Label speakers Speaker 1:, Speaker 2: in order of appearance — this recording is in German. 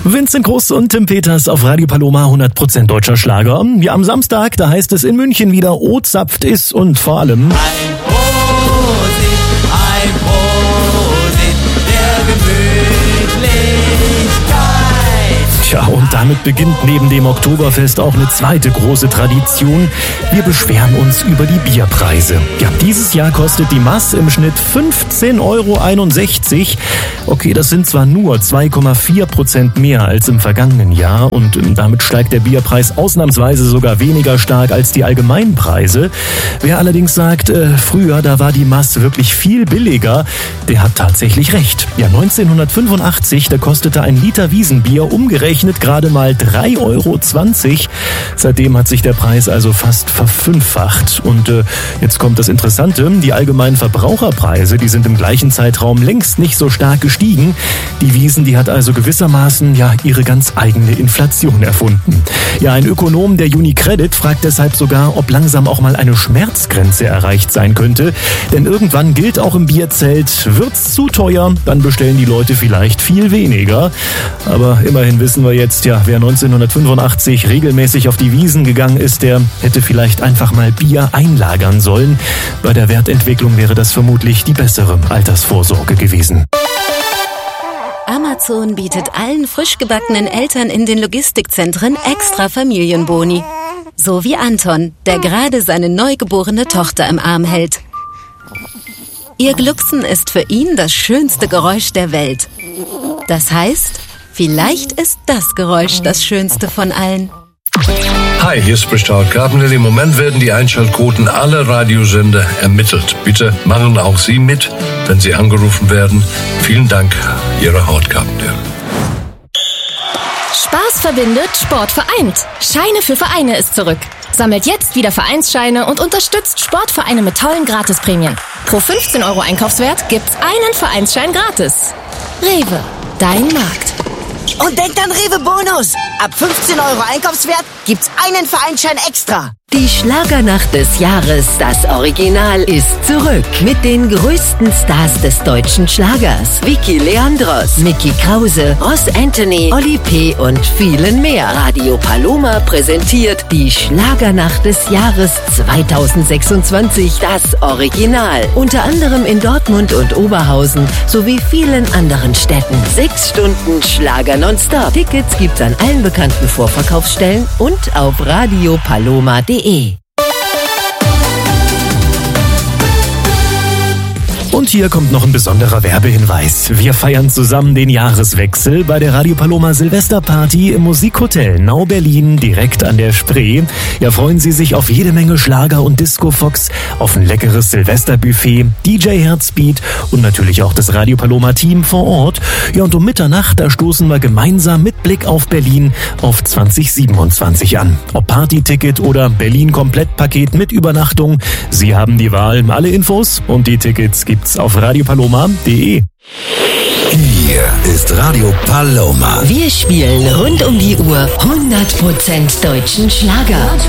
Speaker 1: Vincent Groß und Tim Peters auf Radio Paloma, 100% deutscher Schlager. Ja, am Samstag, da heißt es in München wieder, O zapft ist und vor allem
Speaker 2: ein Prosit der Gemütlichkeit.
Speaker 1: Tja, und damit beginnt neben dem Oktoberfest auch eine zweite große Tradition. Wir beschweren uns über die Bierpreise. Ja, dieses Jahr kostet die Maß im Schnitt 15,61 €. Okay, das sind zwar nur 2,4% mehr als im vergangenen Jahr und damit steigt der Bierpreis ausnahmsweise sogar weniger stark als die Allgemeinpreise. Wer allerdings sagt, früher, da war die Maß wirklich viel billiger, der hat tatsächlich recht. Ja, 1985, da kostete ein Liter Wiesenbier umgerechnet gerade mal 3,20 €. Seitdem hat sich der Preis also fast verfünffacht. Und jetzt kommt das Interessante, die allgemeinen Verbraucherpreise, die sind im gleichen Zeitraum längst nicht so stark gestiegen. Die Wiesn, die hat also gewissermaßen ja ihre ganz eigene Inflation erfunden. Ja, ein Ökonom der UniCredit fragt deshalb sogar, ob langsam auch mal eine Schmerzgrenze erreicht sein könnte. Denn irgendwann gilt auch im Bierzelt, wird's zu teuer, dann bestellen die Leute vielleicht viel weniger. Aber immerhin wissen wir jetzt, ja, wer 1985 regelmäßig auf die Wiesn gegangen ist, der hätte vielleicht einfach mal Bier einlagern sollen. Bei der Wertentwicklung wäre das vermutlich die bessere Altersvorsorge gewesen.
Speaker 3: Amazon bietet allen frisch gebackenen Eltern in den Logistikzentren extra Familienboni. So wie Anton, der gerade seine neugeborene Tochter im Arm hält. Ihr Glucksen ist für ihn das schönste Geräusch der Welt. Das heißt, vielleicht ist das Geräusch das schönste von allen.
Speaker 4: Hi, hier spricht Howard Carpendale. Im Moment werden die Einschaltquoten aller Radiosender ermittelt. Bitte machen auch Sie mit, wenn Sie angerufen werden. Vielen Dank, Ihre Howard Carpendale.
Speaker 5: Spaß verbindet, Sport vereint. Scheine für Vereine ist zurück. Sammelt jetzt wieder Vereinsscheine und unterstützt Sportvereine mit tollen Gratisprämien. Pro 15 € Einkaufswert gibt's einen Vereinsschein gratis. Rewe, dein Markt.
Speaker 6: Und denkt an Rewe Bonus. Ab 15 € Einkaufswert gibt's einen Vereinsschein extra.
Speaker 7: Die Schlagernacht des Jahres, das Original, ist zurück. Mit den größten Stars des deutschen Schlagers. Vicky Leandros, Mickey Krause, Ross Anthony, Oli P. und vielen mehr. Radio Paloma präsentiert die Schlagernacht des Jahres 2026, das Original. Unter anderem in Dortmund und Oberhausen sowie vielen anderen Städten. 6 Stunden Schlager nonstop. Tickets gibt's an allen bekannten Vorverkaufsstellen und auf radiopaloma.de.
Speaker 1: Und hier kommt noch ein besonderer Werbehinweis. Wir feiern zusammen den Jahreswechsel bei der Radio Paloma Silvesterparty im Musikhotel Nau Berlin direkt an der Spree. Ja, freuen Sie sich auf jede Menge Schlager und Disco-Fox, auf ein leckeres Silvesterbuffet, DJ Herzbeat und natürlich auch das Radio Paloma Team vor Ort. Ja, und um Mitternacht, da stoßen wir gemeinsam mit Blick auf Berlin auf 2027 an. Ob Partyticket oder Berlin-Komplettpaket mit Übernachtung, Sie haben die Wahl. Alle Infos und die Tickets gibt's auf radiopaloma.de.
Speaker 8: Hier ist Radio Paloma.
Speaker 7: Wir spielen rund um die Uhr 100% deutschen Schlager.